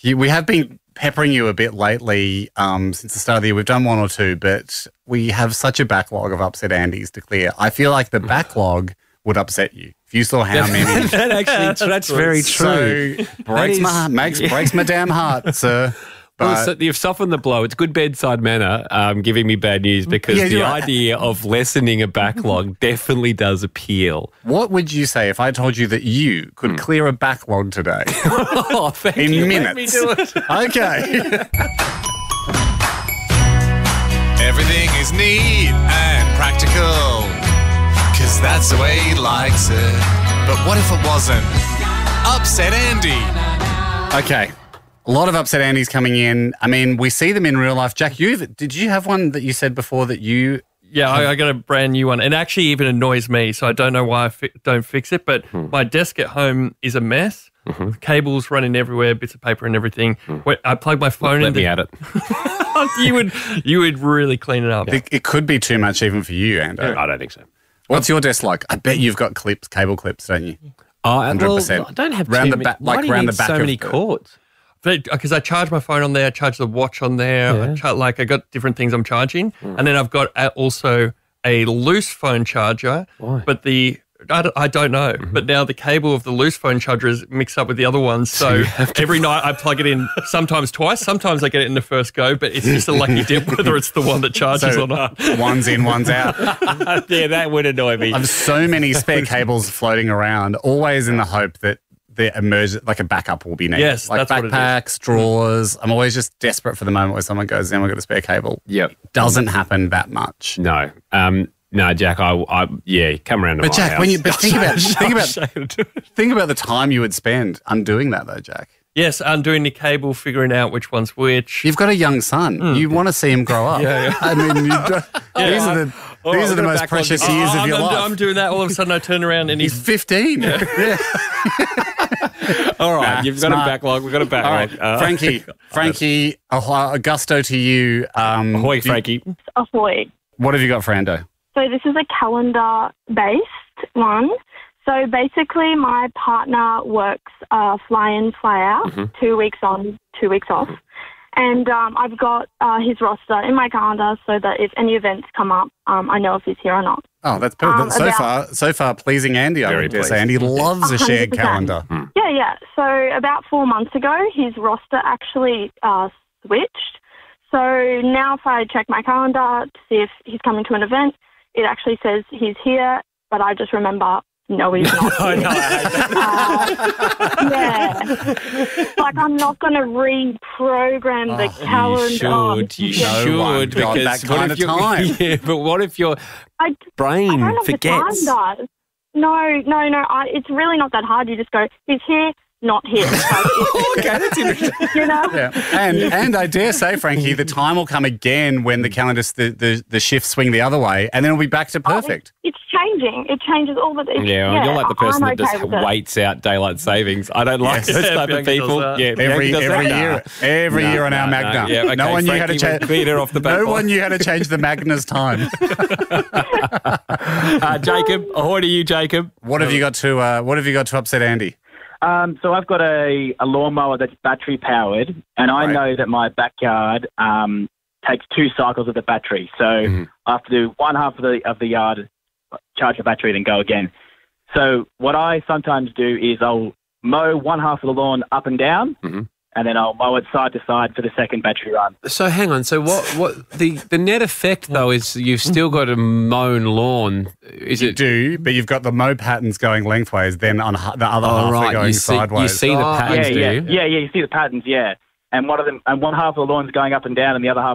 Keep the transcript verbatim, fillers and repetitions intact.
You, we have been peppering you a bit lately um, since the start of the year. We've done one or two, but we have such a backlog of upset Andys to clear. I feel like the backlog would upset you if you saw how many. that actually, that's very true. So breaks is, my makes yeah. breaks my damn heart, sir. But Well, so you've softened the blow. It's good bedside manner um, giving me bad news because Yeah, the you're right. idea of lessening a backlog definitely does appeal. what would you say if I told you that you could clear a backlog today Oh, thank in you. minutes? Let me do it. Okay. Everything is neat and practical, cause that's the way he likes it. But what if it wasn't? Upset Andy. Okay. A lot of upset Andys coming in. I mean, we see them in real life. Jack, you did you have one that you said before that you Yeah, I, I got a brand new one. It actually even annoys me, so I don't know why I fi- don't fix it. But Hmm. my desk at home is a mess. Mm-hmm. Cables running everywhere, bits of paper and everything. When I plug my phone Let into me at it. you would you would really clean it up. it, it could be too much even for you, Ando. I don't think so. What's your desk like? I bet you've got clips, cable clips, don't you? Oh, one hundred percent. Well, I don't have Round too the many. back- Why like do you round need the back so of many the- cords? Because I charge my phone on there, I charge the watch on there. I Yeah. char- like I got different things I'm charging, and then I've got a, also a loose phone charger. Why? But the I don't, I don't know. But now the cable of the loose phone charger is mixed up with the other ones. So, you have to- every night I plug it in. Sometimes twice. Sometimes I get it in the first go. But it's just a lucky dip whether it's the one that charges So or not. one's in, one's out. Yeah, that would annoy me. I have so many spare cables floating around, always in the hope that the emerge like a backup will be needed. Yes, like that's what it is. backpacks, drawers. I'm always just desperate for the moment where someone goes, "Then we've got the spare cable." Yep. Doesn't happen that much. No. Um, no, Jack, I, I, yeah, come around to But my Jack, house. when you but think about think about Ashamed to do it. think about the time you would spend undoing that though, Jack. Yes, undoing the cable, figuring out which one's which. You've got a young son. You want to see him grow up. Yeah, yeah. I mean, you don't, these are the All these right, are the we're gonna most back on precious this. years Oh, of your I'm, life. I'm doing that. All of a sudden, I turn around and He's he's fifteen. Yeah. All right, Nah, you've got smart. a backlog. We've got a All backlog. right, Uh, Frankie. Frankie, a, a gusto to you. Um, Ahoy, do- Frankie. Ahoy. What have you got for Ando? So this is a calendar-based one. So basically, my partner works uh, fly in, fly out, Mm-hmm. two weeks on, two weeks off. And um, I've got uh, his roster in my calendar so that if any events come up, um, I know if he's here or not. Oh, that's perfect. Um, so about- far, so far, pleasing Andy. I Very would dare say. pleased. Andy loves a shared one hundred percent. calendar. Yeah, yeah. So about four months ago, his roster actually uh, switched. So now if I check my calendar to see if he's coming to an event, it actually says he's here, but I just remember, no, he's not. I know, I hate that. Uh, yeah. Like, I'm not going to reprogram the Oh, calendar. You should. You Yeah. should. No one got because that what kind if of your- time. Yeah, but what if your I, I brain don't have forgets? the time, guys. No, no, no. I, it's really not that hard. You just go, he's here, not here. Okay, that's interesting. You know? Yeah. And and I dare say, Frankie, the time will come again when the calendar, the, the, the shifts swing the other way, and then it'll be back to perfect. It's changing. It changes all the time. Yeah, well, you're like the person I'm that just okay with it. waits out daylight savings. I don't like Yes. those Yeah, type of Bianca does people. that. Yeah, Every Bianca does every that. year, Nah. every No, year on our no, Magna. no. Yeah, okay, no one knew how to Frankie, change. we'll beat her off the No backlog. one knew how to change the Magna's time. uh, Jacob, ahoy to you, Jacob. What have you got to uh, What have you got to upset Andy? Um, so I've got a, a lawnmower that's battery powered, and I Right. know that my backyard um, takes two cycles of the battery. So Mhm. I have to do one half of the of the yard, charge the battery, then go again. So what I sometimes do is I'll mow one half of the lawn up and down, Mhm. and then I'll mow it side to side for the second battery run. So hang on. So what? What the the net effect though is you've still got a mown lawn. Is You it? do, but you've got the mow patterns going lengthways, then on ha- the other Oh, half right. are going You see, sideways. you see the Oh, patterns, yeah, do yeah, you? yeah, yeah. You see the patterns, yeah. And one of them, and one half of the lawn's going up and down, and the other half